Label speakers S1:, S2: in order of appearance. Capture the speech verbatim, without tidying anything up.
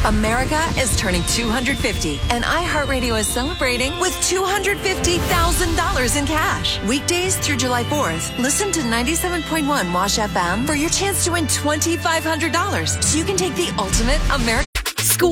S1: America is turning two hundred fifty, and iHeartRadio is celebrating with two hundred fifty thousand dollars in cash. Weekdays through July fourth, listen to ninety-seven point one Wash F M for your chance to win two thousand five hundred dollars so you can take the ultimate American school.